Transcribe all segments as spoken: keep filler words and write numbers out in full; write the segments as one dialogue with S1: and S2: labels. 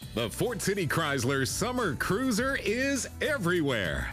S1: The Fort City Chrysler Summer Cruiser is everywhere.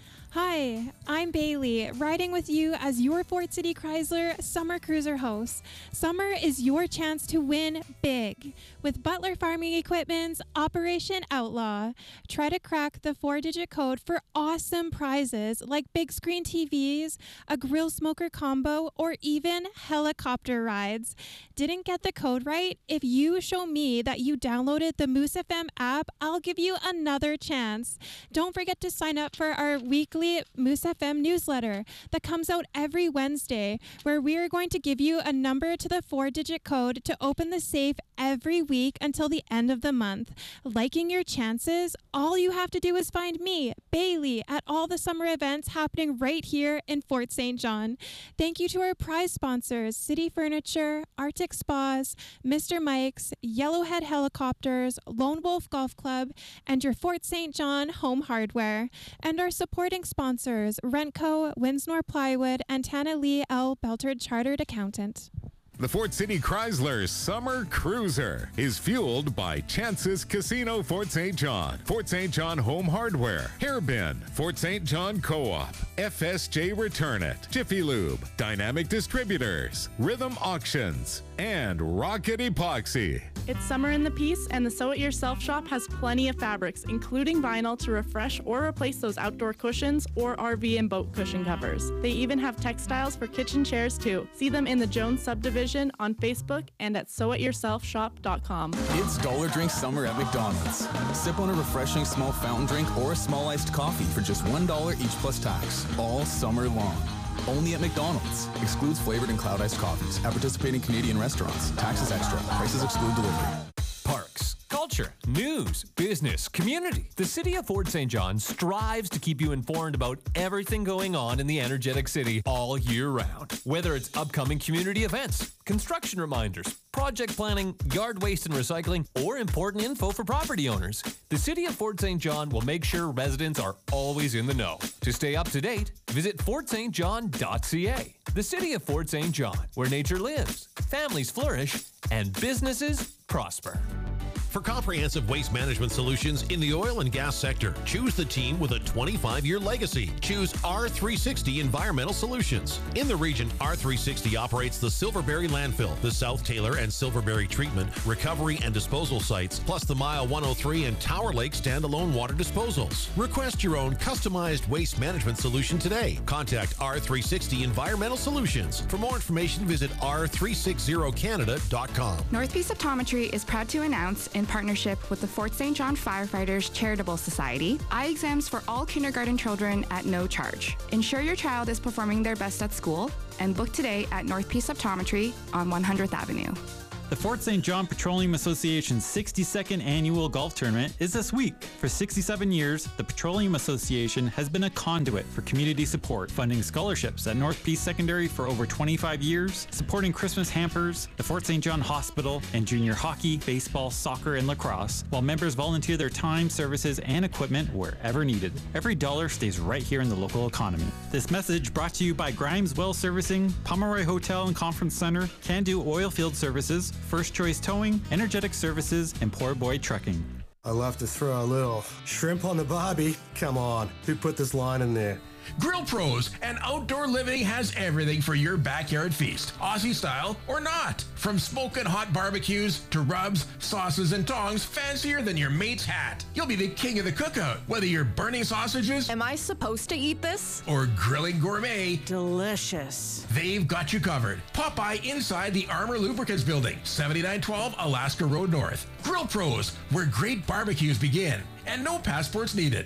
S2: Hi, I'm Bailey, riding with you as your Fort City Chrysler Summer Cruiser host. Summer is your chance to win big with Butler Farming Equipment's Operation Outlaw. Try to crack the four-digit code for awesome prizes like big screen T Vs, a grill smoker combo, or even helicopter rides. Didn't get the code right? If you show me that you downloaded the Moose F M app, I'll give you another chance. Don't forget to sign up for our weekly Moose F M newsletter that comes out every Wednesday, where we are going to give you a number to the four-digit code to open the safe every week until the end of the month. Liking your chances? All you have to do is find me, Bailey, at all the summer events happening right here in Fort Saint John. Thank you to our prize sponsors, City Furniture, Arctic Spas, Mister Mike's, Yellowhead Helicopters, Lone Wolf Golf Club, and your Fort Saint John Home Hardware. And our supporting sponsors, Rentco, Winsnor Plywood, and Tana Lee L. Beltard Chartered Accountant.
S1: The Fort City Chrysler Summer Cruiser is fueled by Chances Casino Fort Saint John, Fort Saint John Home Hardware, Hairbin, Fort Saint John Co-op, F S J Return It, Jiffy Lube, Dynamic Distributors, Rhythm Auctions, and Rocket Epoxy.
S3: It's summer in the Peace, and the Sew It Yourself shop has plenty of fabrics, including vinyl, to refresh or replace those outdoor cushions or R V and boat cushion covers. They even have textiles for kitchen chairs, too. See them in the Jones Subdivision on Facebook and at sew it yourself shop dot com.
S4: It's Dollar Drink Summer at McDonald's. Sip on a refreshing small fountain drink or a small iced coffee for just one dollar each plus tax, all summer long. Only at McDonald's. Excludes flavored and cloud iced coffees at participating Canadian restaurants. Taxes extra. Prices exclude delivery.
S5: Parks, culture, news, business, community. The City of Fort Saint John strives to keep you informed about everything going on in the energetic city all year round. Whether it's upcoming community events, construction reminders, project planning, yard waste and recycling, or important info for property owners, the City of Fort Saint John will make sure residents are always in the know. To stay up to date, visit fort st john dot c a. The City of Fort Saint John, where nature lives, families flourish, and businesses prosper.
S6: For comprehensive waste management solutions in the oil and gas sector, choose the team with a twenty-five year legacy. Choose R three sixty Environmental Solutions. In the region, R three sixty operates the Silverberry Landfill, the South Taylor and Silverberry Treatment, Recovery and Disposal Sites, plus the Mile one oh three and Tower Lake Standalone Water Disposals. Request your own customized waste management solution today. Contact R three sixty Environmental Solutions. For more information, visit r three sixty canada dot com.
S7: North Peace Optometry is proud to announce, in partnership with the Fort Saint John Firefighters Charitable Society, eye exams for all kindergarten children at no charge. Ensure your child is performing their best at school and book today at North Peace Optometry on one hundredth Avenue.
S8: The Fort Saint John Petroleum Association's sixty-second annual golf tournament is this week. For sixty-seven years, the Petroleum Association has been a conduit for community support, funding scholarships at North Peace Secondary for over twenty-five years, supporting Christmas hampers, the Fort Saint John Hospital, and junior hockey, baseball, soccer, and lacrosse, while members volunteer their time, services, and equipment wherever needed. Every dollar stays right here in the local economy. This message brought to you by Grimes Well Servicing, Pomeroy Hotel and Conference Center, Can Do Oilfield Services, First Choice Towing, Energetic Services, and Poor Boy Trucking.
S9: I love to throw a little shrimp on the barbie. Come on, who put this line in there?
S10: Grill Pros and Outdoor Living has everything for your backyard feast, Aussie style or not. From smoking hot barbecues to rubs, sauces, and tongs fancier than your mate's hat. You'll be the king of the cookout, whether you're burning sausages.
S11: Am I supposed to eat this?
S10: Or grilling gourmet.
S11: Delicious.
S10: They've got you covered. Pop by inside the Armor Lubricants Building, seventy-nine twelve Alaska Road North. Grill Pros, where great barbecues begin, and no passports needed.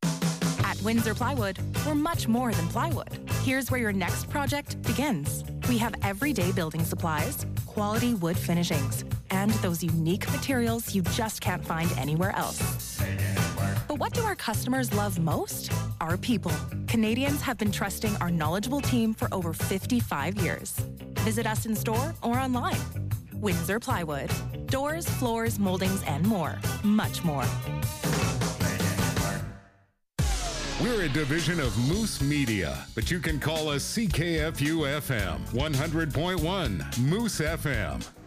S12: At Windsor Plywood, we're much more than plywood. Here's where your next project begins. We have everyday building supplies, quality wood finishings, and those unique materials you just can't find anywhere else. But what do our customers love most? Our people. Canadians have been trusting our knowledgeable team for over fifty-five years. Visit us in store or online. Windsor Plywood. Doors, floors, moldings, and more. Much more.
S1: We're a division of Moose Media, but you can call us C K F U F M, one hundred point one Moose F M.